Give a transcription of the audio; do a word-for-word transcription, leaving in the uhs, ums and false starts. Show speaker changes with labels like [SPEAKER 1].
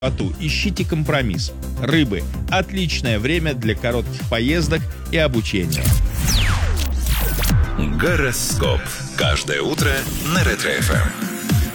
[SPEAKER 1] ищите компромисс. Рыбы – отличное время для коротких поездок и обучения.
[SPEAKER 2] Гороскоп. Каждое утро на Ретро-эф эм.